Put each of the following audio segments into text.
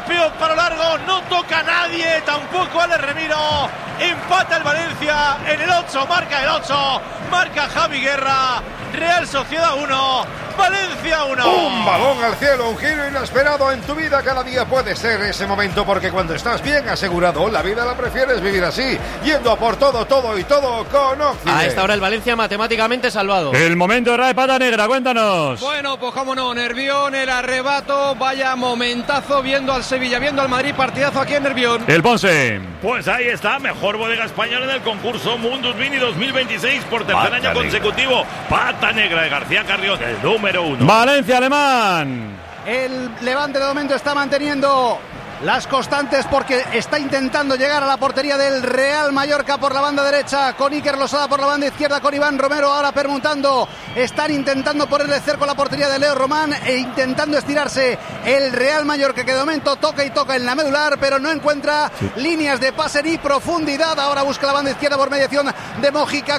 golpeo para largo, no toca a nadie, tampoco Ale Remiro. Empata el Valencia en el 8, marca el 8, marca Javi Guerra. Real Sociedad 1, Valencia 1. Un balón al cielo, un giro inesperado en tu vida. Cada día puede ser ese momento, porque cuando estás bien asegurado, la vida la prefieres vivir así, yendo a por todo, todo y todo con Occident. A esta hora el Valencia matemáticamente salvado. El momento de Rae Pata Negra, cuéntanos. Bueno, pues cómo no, Nervión, el arrebato, vaya momentazo, viendo al Sevilla, viendo al Madrid, partidazo aquí en Nervión. El Ponce. Pues ahí está, mejor bodega española en el concurso Mundus Mini 2026 por tercer año consecutivo. Pata Negra de García Carrión, el número 1. Valencia Alemán. El Levante de momento está manteniendo las constantes porque está intentando llegar a la portería del Real Mallorca por la banda derecha, con Iker Losada por la banda izquierda, con Iván Romero ahora permutando. Están intentando ponerle cerco a la portería de Leo Román e intentando estirarse el Real Mallorca, que de momento toca y toca en la medular, pero no encuentra líneas de pase ni profundidad. Ahora busca la banda izquierda por mediación de Mojica,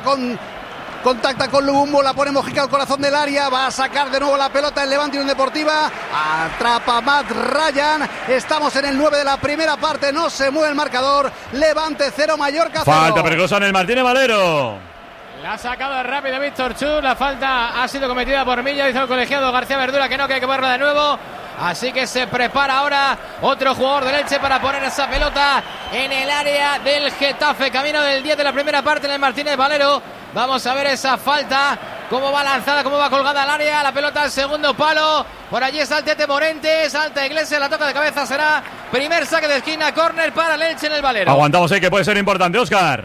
contacta con Lubumbo, la pone Mojica al corazón del área, va a sacar de nuevo la pelota el Levante Unión Deportiva, atrapa Matt Ryan. Estamos en el 9 de la primera parte, no se mueve el marcador. Levante 0, Mallorca 0. Falta peligrosa en el Martínez Valero. La ha sacado rápido Víctor Chus, la falta ha sido cometida por Milla, dice el colegiado García Verdura que no, que hay que ponerla de nuevo. Así que se prepara ahora otro jugador del Elche para poner esa pelota en el área del Getafe, camino del 10 de la primera parte en el Martínez Valero. Vamos a ver esa falta, cómo va lanzada, cómo va colgada al área, la pelota al segundo palo. Por allí está el Tete Morente, salta Iglesias, la toca de cabeza, será primer saque de esquina, córner para el Elche en el Valero. Aguantamos ahí, que puede ser importante, Óscar.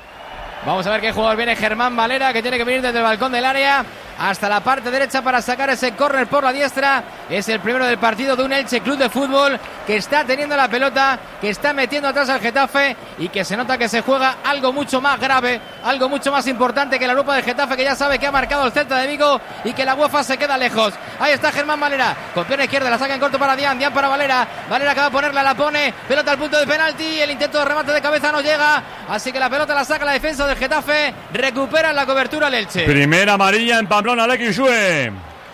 Vamos a ver qué jugador viene. Germán Valera, que tiene que venir desde el balcón del área hasta la parte derecha para sacar ese córner por la diestra. Es el primero del partido de un Elche Club de Fútbol que está teniendo la pelota, que está metiendo atrás al Getafe y que se nota que se juega algo mucho más grave, algo mucho más importante que la lupa del Getafe, que ya sabe que ha marcado el Celta de Vigo y que la UEFA se queda lejos. Ahí está Germán Valera, con pierna izquierda, la saca en corto para Dian para Valera. Valera acaba de ponerla, la pone, pelota al punto de penalti, el intento de remate de cabeza no llega, así que la pelota la saca la defensa del Getafe, recupera la cobertura el Elche. Primera amarilla en Pamplona, Alex Xue.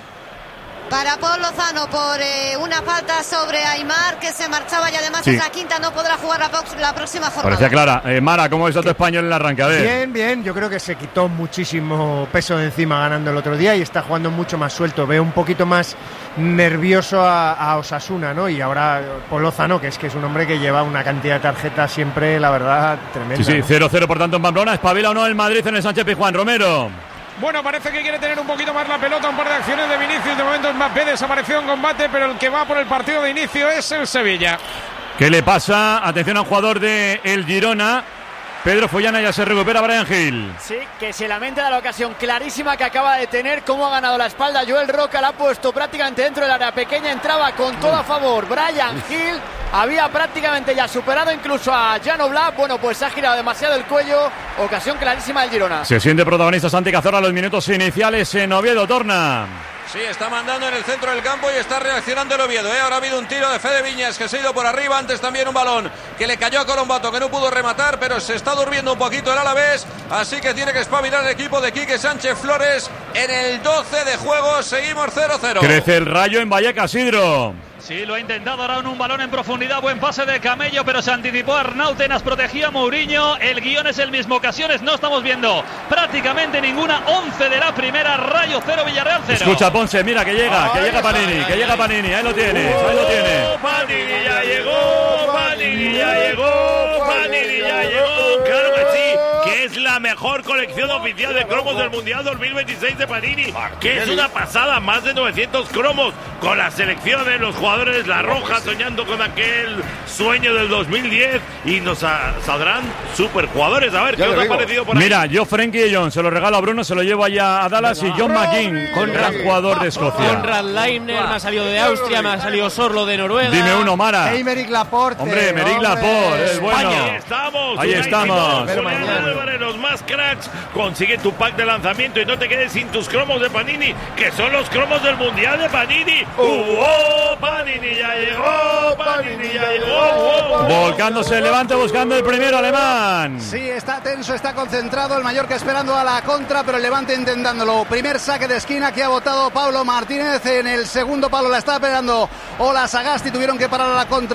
Para Paul Lozano por una falta sobre Aimar, que se marchaba y además es la quinta, no podrá jugar la próxima jornada. Parecía clara. Mara, ¿cómo es otro español en el arranque? A ver. Bien, yo creo que se quitó muchísimo peso de encima ganando el otro día y está jugando mucho más suelto. Veo un poquito más nervioso a Osasuna, ¿no? Y ahora Paul Lozano, que es un hombre que lleva una cantidad de tarjetas siempre, la verdad, tremenda. Sí, ¿no? 0-0 por tanto en Pamplona. ¿Espabila o no el Madrid en el Sánchez Pizjuán? Romero. Bueno, parece que quiere tener un poquito más la pelota, un par de acciones de Vinicius. De momento Mbappé desapareció en combate, pero el que va por el partido de inicio es el Sevilla. ¿Qué le pasa? Atención a un jugador de el Girona. Pedro Follana, ya se recupera Brian Gil. Sí, que se lamenta de la ocasión clarísima que acaba de tener, cómo ha ganado la espalda Joel Roca, la ha puesto prácticamente dentro del área pequeña, entraba con todo a favor Brian Gil, había prácticamente ya superado incluso a Jan Oblak. Bueno, pues ha girado demasiado el cuello, ocasión clarísima del Girona. Se siente protagonista Santi Cazorla a los minutos iniciales en Oviedo. Torna. Sí, está mandando en el centro del campo y está reaccionando el Oviedo, ¿eh? Ahora ha habido un tiro de Fede Viñas que se ha ido por arriba, antes también un balón que le cayó a Colombato que no pudo rematar, pero se está durmiendo un poquito el Alavés, así que tiene que espabilar el equipo de Quique Sánchez Flores en el 12 de juego. Seguimos 0-0. Crece el Rayo en Vallecas, Isidro. Sí, lo ha intentado ahora en un balón en profundidad, buen pase de Camello, pero se anticipó Arnautenas, protegía a Mourinho, el guión es el mismo, ocasiones no estamos viendo prácticamente ninguna. 11 de la primera, Rayo 0, Villarreal 0. Escucha Ponce, mira que llega Panini, ahí lo tienes, Panini ya llegó, claro que sí, que es la mejor colección oficial de cromos del Mundial 2026 de Panini, que es una pasada, más de 900 cromos con las selecciones, los jugadores, la Roja soñando con aquel sueño del 2010 y nos saldrán super jugadores. A ver, ¿qué os ha parecido por ahí? Mira, yo Frenkie de Jong se lo regalo a Bruno, se lo llevo allá a Dallas. Y John McGinn, gran jugador de Escocia. Conrad Leiner, me ha salido de Austria, me ha salido Sorlo de Noruega. Dime uno, Mara. Aymeric Laporte. Hombre, Aymeric Laporte, es bueno. Ahí estamos. Los más cracks, consigue tu pack de lanzamiento y no te quedes sin tus cromos de Panini, que son los cromos del Mundial de Panini. Panini ya llegó, Volcándose el Levante buscando el primero alemán. Sí, está tenso, está concentrado el Mallorca esperando a la contra, pero el Levante intentándolo. Primer saque de esquina que ha botado Pablo Martínez, en el segundo palo la está esperando Ola Sagasti, tuvieron que parar a la contra.